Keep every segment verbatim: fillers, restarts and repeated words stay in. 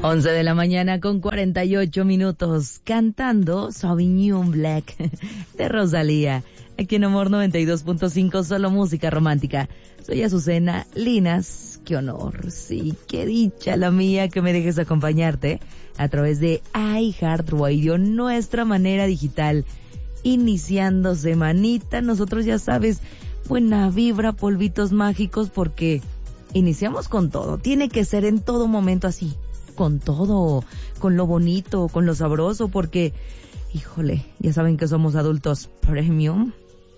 once de la mañana con cuarenta y ocho minutos, cantando Sauvignon Black de Rosalía, aquí en Amor noventa y dos punto cinco, solo música romántica. Soy Azucena Linas, qué honor, sí, qué dicha la mía que me dejes acompañarte a través de iHeartRadio, nuestra manera digital. Iniciando semanita, nosotros ya sabes, buena vibra, polvitos mágicos, porque iniciamos con todo, tiene que ser en todo momento así, con todo, con lo bonito, con lo sabroso, porque, híjole, ya saben que somos adultos premium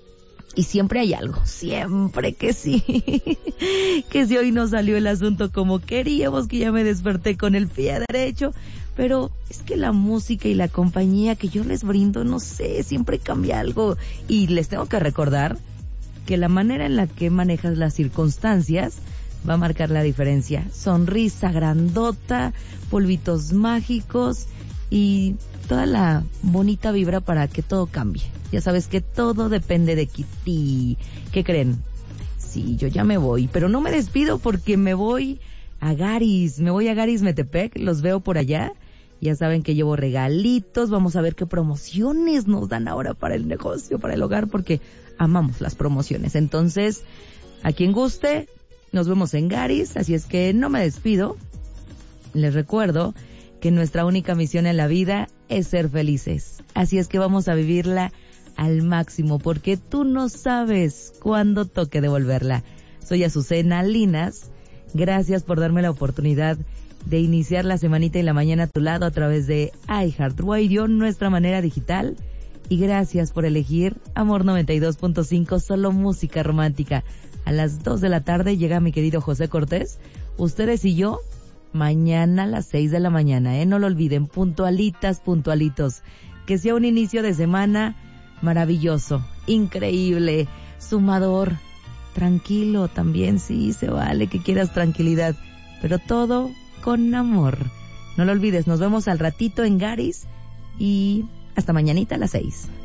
y siempre hay algo, siempre que sí, que si hoy no salió el asunto como queríamos, que ya me desperté con el pie derecho, pero es que la música y la compañía que yo les brindo, no sé, siempre cambia algo, y les tengo que recordar que la manera en la que manejas las circunstancias va a marcar la diferencia. Sonrisa grandota, polvitos mágicos y toda la bonita vibra para que todo cambie. Ya sabes que todo depende de ti. ¿Qué creen? Sí, yo ya me voy, pero no me despido porque me voy a Garis. Me voy a Garis Metepec, los veo por allá. Ya saben que llevo regalitos, vamos a ver qué promociones nos dan ahora para el negocio, para el hogar, porque amamos las promociones. Entonces, a quien guste, nos vemos en Garis, así es que no me despido. Les recuerdo que nuestra única misión en la vida es ser felices. Así es que vamos a vivirla al máximo, porque tú no sabes cuándo toque devolverla. Soy Azucena Linas. Gracias por darme la oportunidad de iniciar la semanita y la mañana a tu lado a través de iHeartRadio, nuestra manera digital. Y gracias por elegir Amor noventa y dos punto cinco, solo música romántica. A las dos de la tarde llega mi querido José Cortés. Ustedes y yo, mañana a las seis de la mañana, ¿eh? No lo olviden, puntualitas, puntualitos. Que sea un inicio de semana maravilloso, increíble, sumador, tranquilo también, sí, se vale que quieras tranquilidad, pero todo con amor. No lo olvides, nos vemos al ratito en Garis y hasta mañanita a las seis.